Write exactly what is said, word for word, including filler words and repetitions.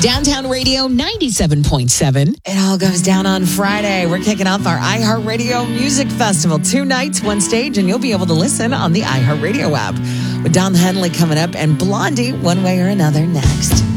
Downtown Radio ninety-seven point seven. It all goes down on Friday. We're kicking off our iHeartRadio Music Festival. Two nights, one stage, and you'll be able to listen on the iHeartRadio app. With Don Henley coming up and Blondie, one way or another, next.